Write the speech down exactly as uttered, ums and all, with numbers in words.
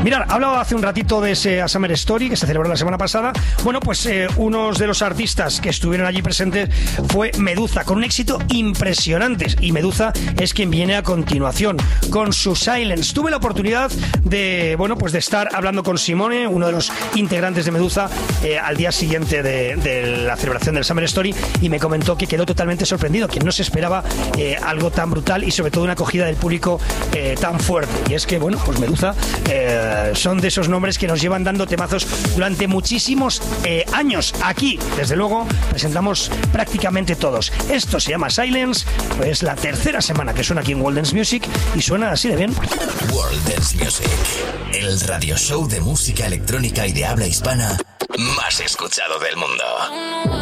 Mirad, hablaba hace un ratito de ese Summer Story que se celebró la semana pasada. Bueno, pues eh, unos de los artistas que estuvieron allí presentes fue Meduza, con un éxito impresionante. Y Meduza es quien viene a continuación, con su Silence. Tuve la oportunidad de, bueno, pues de estar hablando con Simone, uno de los integrantes de Meduza, eh, al día siguiente de, de la celebración del Summer Story, y me comentó que quedó totalmente sorprendido, que no se esperaba eh, algo tan brutal y sobre todo una acogida del público eh, tan fuerte. Y es que, bueno, pues Meduza eh, son de esos nombres que nos llevan dando temazos durante muchísimos eh, años. Aquí, desde luego, presentamos prácticamente todos. Esto se llama Silence, pues la tercera semana que suena aquí en World Dance Music y suena así de bien. World Dance Music, el radio show de música electrónica y de habla hispana más escuchado del mundo.